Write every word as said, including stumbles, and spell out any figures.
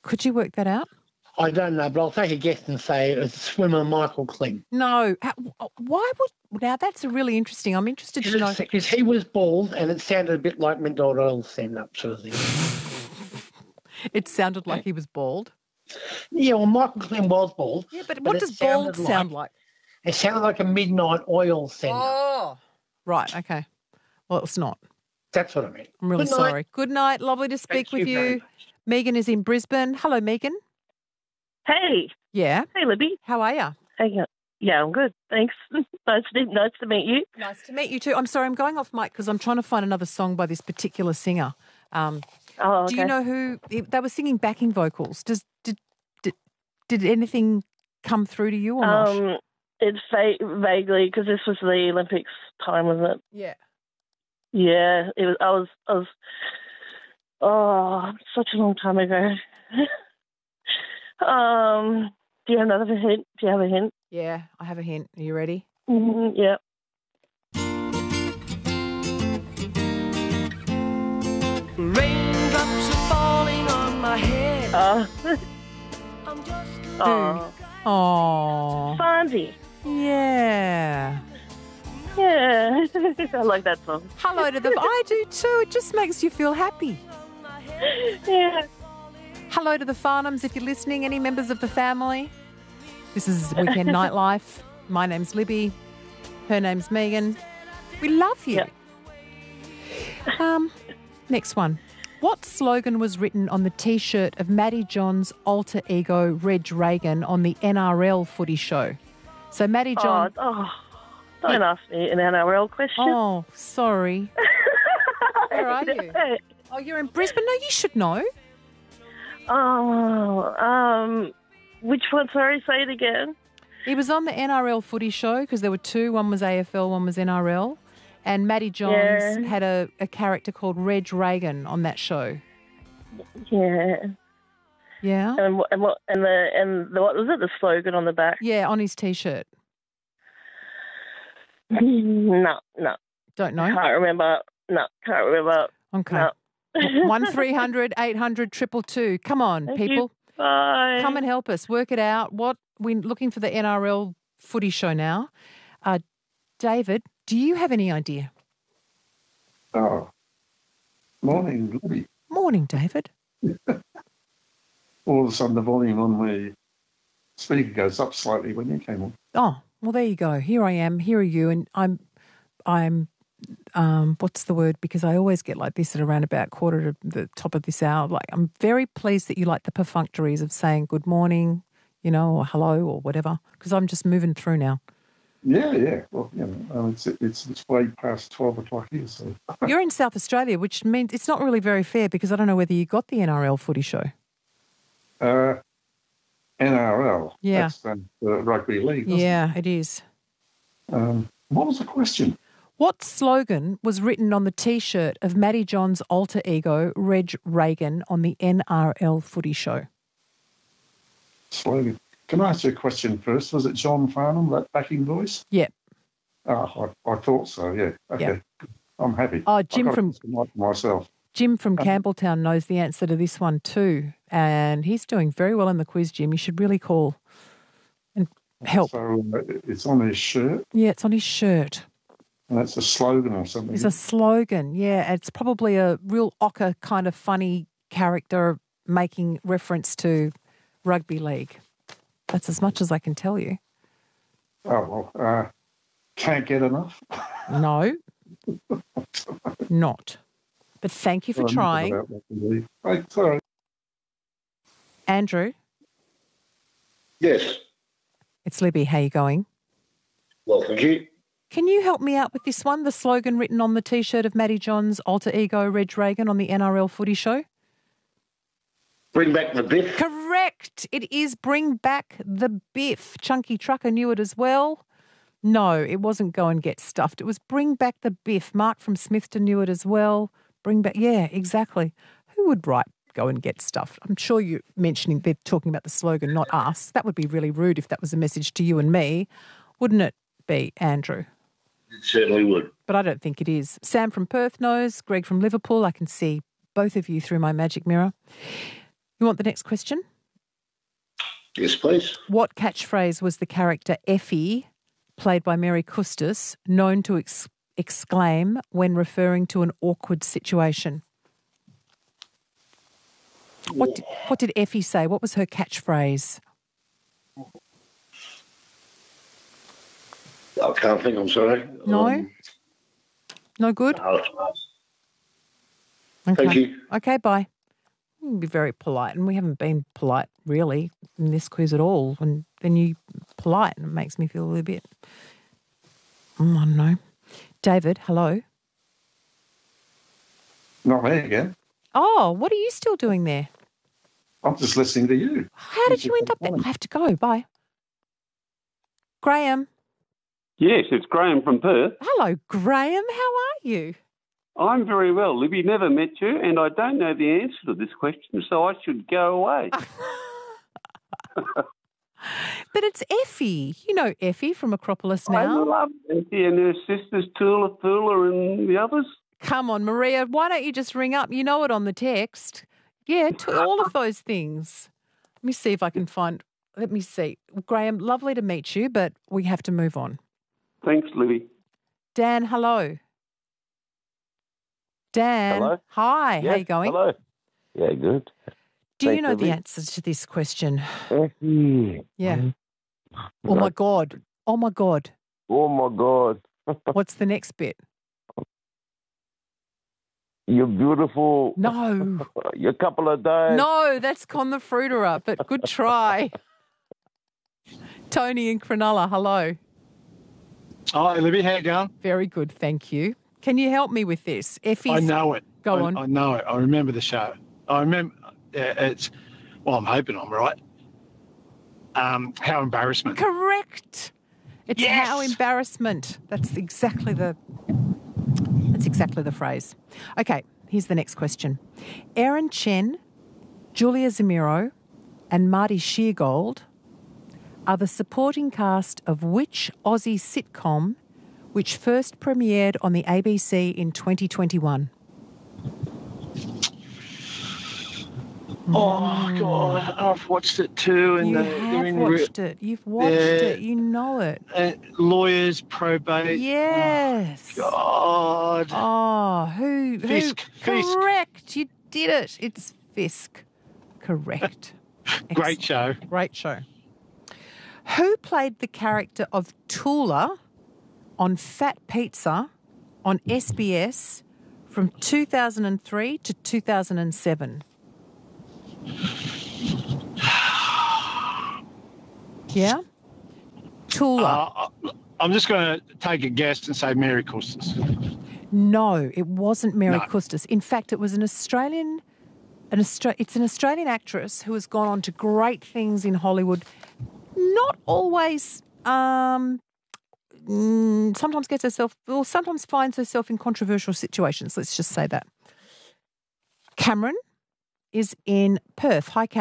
Could you work that out? I don't know, but I'll take a guess and say it was swimmer Michael Klim. No. How, why would... Now, that's a really interesting. I'm interested to know. Because he was bald and it sounded a bit like McDonald's stand-up sort of thing. It sounded like he was bald? Yeah, well, Michael Klim was bald. Yeah, but what but does bald sound like, like? It sounded like a midnight oil stand-up. Oh, right, okay. Well, it's not. That's what I mean. I'm really Good sorry. night. Good night. Lovely to speak Thank with you. you. Megan is in Brisbane. Hello, Megan. Hey. Yeah. Hey, Libby. How are you? Hey, yeah, I'm good. Thanks. nice, to, nice to meet you. Nice to meet you too. I'm sorry, I'm going off mic because I'm trying to find another song by this particular singer. Um, oh, okay. Do you know who they were singing backing vocals? Does did did, did anything come through to you or um, not? It's va- vaguely because this was the Olympics time, wasn't it? Yeah. Yeah, it was. I was. I was. Oh, such a long time ago. um, do you have another hint? Do you have a hint? Yeah, I have a hint. Are you ready? Mm-hmm, yeah. Raindrops are falling on my head. Uh, I'm just oh, Oh. Fonzie. Yeah. Yeah, I like that song. Hello to the... I do too. It just makes you feel happy. Yeah. Hello to the Farnhams if you're listening. Any members of the family? This is Weekend Nightlife. My name's Libby. Her name's Megan. We love you. Yep. Um, next one. What slogan was written on the T-shirt of Matty John's alter ego, Reg Reagan, on the N R L footy show? So Matty John... Oh, oh, don't ask me an N R L question. Oh, sorry. Where are you? Oh, you're in Brisbane? No, you should know. Oh, um, which one? Sorry, say it again. He was on the N R L footy show because there were two. One was A F L, one was N R L. And Matty Johns yeah. had a, a character called Reg Reagan on that show. Yeah. Yeah? And what, and what, and the, and the, what was it, the slogan on the back? Yeah, on his T-shirt. No, no. Don't know? Can't remember. No, can't remember. Okay. No. one three hundred eight hundred two two two. Come on, Thank people. You. Bye. Come and help us. Work it out. What We're looking for the N R L footy show now. Uh, David, do you have any idea? Oh, morning, Libby. Morning, David. All of a sudden the volume on the speaker goes up slightly when you came on. Oh, well, there you go. Here I am. Here are you. And I'm, I'm, um, what's the word? Because I always get like this at around about quarter to the top of this hour. Like, I'm very pleased that you like the perfunctories of saying good morning, you know, or hello or whatever, because I'm just moving through now. Yeah, yeah. Well, you know, um, it's, it's it's way past twelve o'clock here. So you're in South Australia, which means it's not really very fair because I don't know whether you got the N R L footy show. Uh, N R L. Yeah. That's the, the rugby league. Yeah, it? it is. Um, what was the question? What slogan was written on the T-shirt of Matty John's alter ego, Reg Reagan, on the N R L footy show? Slogan. Can I ask you a question first? Was it John Farnham, that backing voice? Yeah. Oh, I, I thought so, yeah. Okay. Yeah. I'm happy. Oh, Jim from myself. Jim from Campbelltown knows the answer to this one too, and he's doing very well in the quiz, Jim. You should really call and help. So uh, it's on his shirt? Yeah, it's on his shirt. And that's a slogan or something? It's a slogan, yeah. It's probably a real ochre kind of funny character making reference to rugby league. That's as much as I can tell you. Oh, well, uh, can't get enough? No, not. But thank you for well, trying. Hey, sorry. Andrew? Yes. It's Libby. How are you going? Well, thank you. Can you help me out with this one? The slogan written on the T-shirt of Matty John's alter ego, Reg Reagan, on the N R L footy show? Bring back the biff. Correct. It is bring back the biff. Chunky Trucker knew it as well. No, it wasn't go and get stuffed. It was bring back the biff. Mark from Smithton knew it as well. Bring back, yeah, exactly. Who would write go and get stuffed? I'm sure you're mentioning, they're talking about the slogan, not us. That would be really rude if that was a message to you and me, wouldn't it be, Andrew? It certainly would. But I don't think it is. Sam from Perth knows, Greg from Liverpool. I can see both of you through my magic mirror. You want the next question? Yes, please. What catchphrase was the character Effie, played by Mary Custis, known to ex- exclaim when referring to an awkward situation? What did, what did Effie say? What was her catchphrase? I can't think, I'm sorry. No? Um, No good? no. Okay. Thank you. Okay, bye. We'll be very polite, and we haven't been polite really in this quiz at all. And then you polite, and it makes me feel a little bit, mm, I don't know. David, hello. Not me again. Oh, what are you still doing there? I'm just listening to you. How did you end up there? I have to go. Bye. Graham. Yes, it's Graham from Perth. Hello, Graham. How are you? I'm very well. Libby, never met you, and I don't know the answer to this question, so I should go away. But it's Effie. You know Effie from Acropolis I now. love Effie and her sisters, Tula, Thula, and the others. Come on, Maria. Why don't you just ring up? You know it on the text. Yeah, to all of those things. Let me see if I can find. Let me see. Graham, lovely to meet you, but we have to move on. Thanks, Libby. Dan, hello. Dan. Hello. Hi. Yes, How you going? Hello. Yeah, good. Do you Thanks, know the Libby. answers to this question? Effie. Yeah. Oh, my God. Oh, my God. Oh, my God. What's the next bit? You're beautiful. No. You're a couple of days. No, that's Con the Fruiterer, but good try. Tony and Cronulla, hello. Hi, Libby. How you going? Very good, thank you. Can you help me with this? Effie's, I know it. Go I, on. I know it. I remember the show. I remember uh, it's, well, I'm hoping I'm right. Um, how embarrassment. Correct. It's Yes! how embarrassment. That's exactly the that's exactly the phrase. Okay, here's the next question. Erin Chen, Julia Zamiro, and Marty Sheargold are the supporting cast of which Aussie sitcom which first premiered on the A B C in twenty twenty-one? Oh, God. I've watched it too. And You uh, have they're in re- watched it. You've watched Yeah. it. You know it. uh, lawyers, probate. Yes. God. Oh, who? who Fisk. Fisk. Correct. You did it. It's Fisk. Correct. Great show. Great show. Who played the character of Tula on Fat Pizza on S B S from two thousand three to two thousand seven? Yeah? Tula. Uh, I'm just going to take a guess and say Mary Custis. No, it wasn't Mary No. Custis. In fact, it was an Australian, an Austra- it's an Australian actress who has gone on to great things in Hollywood. Not always, um, mm, sometimes gets herself, or sometimes finds herself in controversial situations. Let's just say that. Cameron is in Perth. Hi, Cameron.